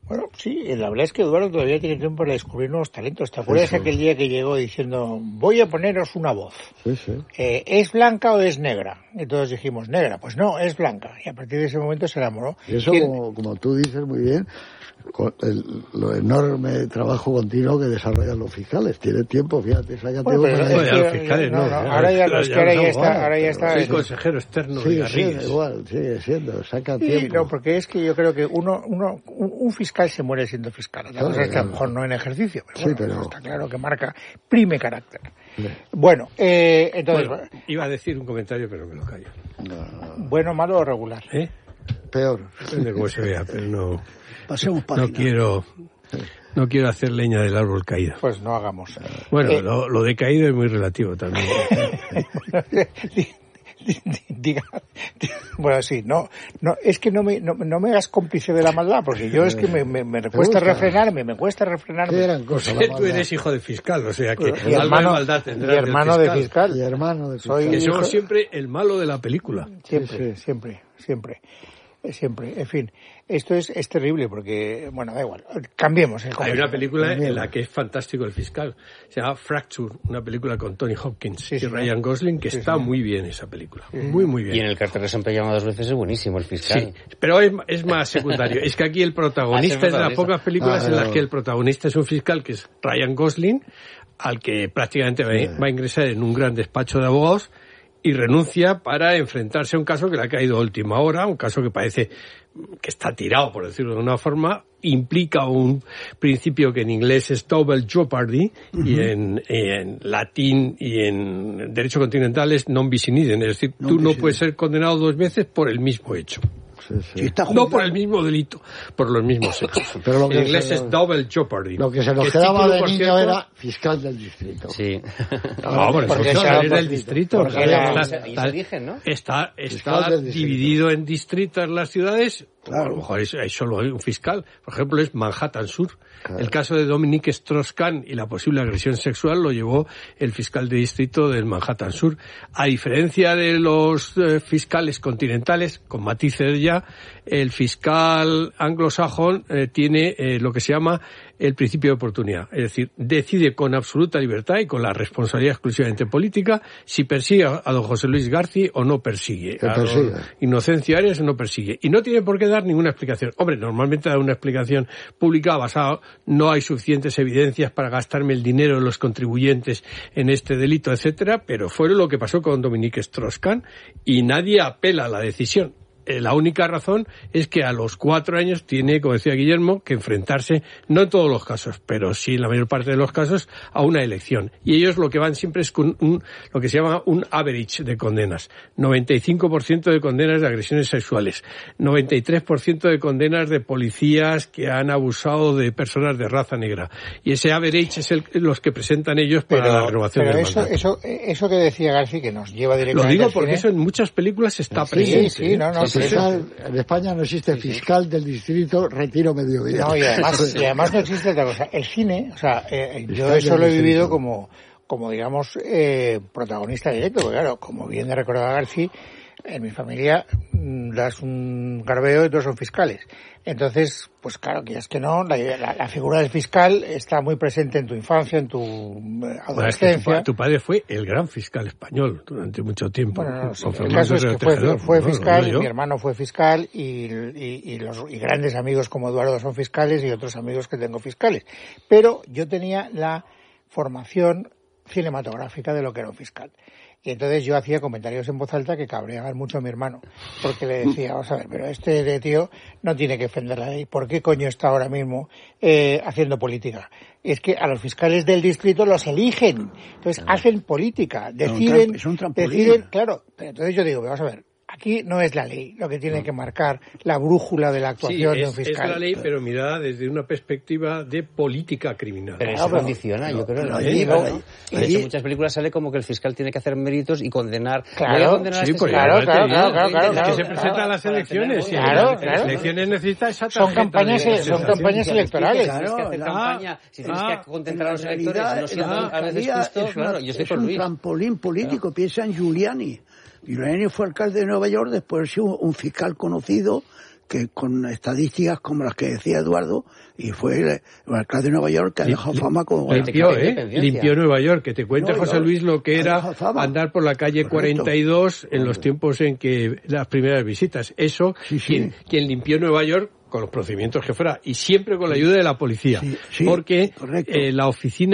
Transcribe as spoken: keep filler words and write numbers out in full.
Bueno, sí, la verdad es que Eduardo todavía tiene tiempo para descubrir nuevos talentos. ¿Te acuerdas sí, sí. aquel día que llegó diciendo, voy a poneros una voz? Sí, sí. Eh, ¿Es blanca o es negra? Y todos dijimos, negra. Pues no, es blanca. Y a partir de ese momento se enamoró. Y eso, como, como tú dices muy bien, con el, lo enorme trabajo continuo que desarrollan los fiscales. Tiene tiempo, fíjate, saca bueno, tiempo para es que, los fiscales no, no. no, no ahora ya, no, es que ahora ya está, ahora ya está. Soy es, consejero externo sigue de Garrigues. Siendo igual, sigue siendo, saca sí, tiempo. No, porque es que yo creo que uno, uno, un, un fiscal se muere siendo fiscal. La cosa es que a lo mejor no en ejercicio, pero, bueno, sí, pero... está claro que marca prime carácter. Sí. Bueno, eh, entonces... Bueno, iba a decir un comentario, pero me lo callo. No. Bueno, malo o regular. ¿Eh? Peor. Depende de cómo se vea, pero no... Pasemos página. No quiero... No quiero hacer leña del árbol caído. Pues no hagamos. Bueno, eh... lo, lo de caído es muy relativo también. Diga, bueno, sí, no, no, es que no me, no, no me hagas cómplice de la maldad, porque yo es que me, me, me cuesta refrenarme, me cuesta refrenarme. Eran cosas, tú eres hijo de fiscal, o sea que y hermano, de maldad tendrás y hermano de fiscal. Y hermano de fiscal. Soy que somos hijo... siempre el malo de la película. Siempre, sí, sí. siempre, siempre. Siempre, en fin, esto es, es terrible porque, bueno, da igual, cambiemos. El Hay una película en la que es fantástico el fiscal, se llama Fracture, una película con Tony Hopkins sí, y sí, Ryan Gosling, que sí, está sí. muy bien esa película, sí. muy muy bien. Y en El cartel de siempre llama dos veces es buenísimo el fiscal. Sí, pero es, es más secundario, es que aquí el protagonista es de las pocas películas ah, en las que el protagonista es un fiscal que es Ryan Gosling, al que prácticamente va, sí. va a ingresar en un gran despacho de abogados y renuncia para enfrentarse a un caso que le ha caído a última hora, un caso que parece que está tirado, por decirlo de una forma, implica un principio que en inglés es double jeopardy, uh-huh. y en, en latín y en derecho continental es non bis in idem, es decir, no tú no puedes ser condenado dos veces por el mismo hecho. Sí, sí. Si está no por el mismo delito, por los mismos hechos. Pero lo que en inglés se, es double jeopardy. Lo que se nos quedaba de niño cierto, era fiscal del distrito. Sí. No, por eso es salir del distrito. Porque está, está, está, eligen, ¿no? Está, está dividido en distritos las ciudades. Claro. A lo mejor hay, hay solo un fiscal. Por ejemplo, es Manhattan Sur. Claro. El caso de Dominique Strauss-Kahn y la posible agresión sexual lo llevó el fiscal de distrito del Manhattan Sur. A diferencia de los eh, fiscales continentales, con matices ya, el fiscal anglosajón eh, tiene eh, lo que se llama el principio de oportunidad. Es decir, decide con absoluta libertad y con la responsabilidad exclusivamente política si persigue a don José Luis García o no persigue. Que a persigue. don Inocencio Arias o no persigue. Y no tiene por qué dar ninguna explicación. Hombre, normalmente da una explicación pública basada, no hay suficientes evidencias para gastarme el dinero de los contribuyentes en este delito, etcétera, pero fue lo que pasó con Dominique Strauss-Kahn y nadie apela a la decisión. La única razón es que a los cuatro años tiene, como decía Guillermo, que enfrentarse, no en todos los casos, pero sí en la mayor parte de los casos, a una elección. Y ellos lo que van siempre es con un, lo que se llama un average de condenas. noventa y cinco por ciento de condenas de agresiones sexuales, noventa y tres por ciento de condenas de policías que han abusado de personas de raza negra. Y ese average es el, los que presentan ellos para pero, la renovación pero del eso, mandato. Eso, eso que decía García, que nos lleva directamente Lo digo al porque cine. Eso en muchas películas está sí, presente. Sí, sí, no, no. Fiscal, en España no existe fiscal del distrito Retiro Mediodía. No, y además, y además no existe otra cosa. El cine, o sea, eh, yo eso lo he vivido como, como digamos, eh, protagonista directo, porque claro, como bien recordaba García, en mi familia das un garbeo y todos son fiscales. Entonces, pues claro, que es que no, la, la, la figura del fiscal está muy presente en tu infancia, en tu adolescencia. Bueno, es que tu, tu padre fue el gran fiscal español durante mucho tiempo. Bueno, no, sí, el caso es que fue, fue fiscal, no, mi hermano fue fiscal y, y, y los y grandes amigos como Eduardo son fiscales y otros amigos que tengo fiscales. Pero yo tenía la formación cinematográfica de lo que era un fiscal. Y entonces yo hacía comentarios en voz alta que cabreaban mucho a mi hermano, porque le decía, vamos a ver, pero este de tío no tiene que defender la ley, ¿por qué coño está ahora mismo eh, haciendo política? Y es que a los fiscales del distrito los eligen, entonces claro. hacen política, deciden, es un deciden, claro, pero entonces yo digo, vamos a ver, aquí no es la ley lo que tiene que marcar la brújula de la actuación sí, de un es, fiscal. Es la ley, pero mirada desde una perspectiva de política criminal. Pero claro, eso pero, condiciona, pero, yo creo. pero, ¿no? allí, ¿no? ¿no? De hecho, en muchas películas sale como que el fiscal tiene que hacer méritos y condenar. Claro, voy a condenar sí, a este pues claro, claro, claro, claro, claro, Es que claro, se presentan claro, las elecciones. Claro, y claro. Las elecciones necesitan esa Son campañas, son campañas electorales. Si tienes que hacer campaña, si tienes que contentar a los electores, no siendo a veces justo, claro, yo estoy por Luis. Es un trampolín político, piensa en Giuliani. Giuliani fue alcalde de Nueva York, después de ser un fiscal conocido que con estadísticas como las que decía Eduardo, y fue el, el alcalde de Nueva York que ha dejado fama como... Limpió, ¿eh? Limpió Nueva York, que te cuenta, no, José Luis, lo que era andar por la calle Correcto. cuarenta y dos en los tiempos en que las primeras visitas. Eso, sí, sí. Quien, quien limpió Nueva York con los procedimientos que fuera, y siempre con la ayuda de la policía, sí, sí, porque eh, la oficina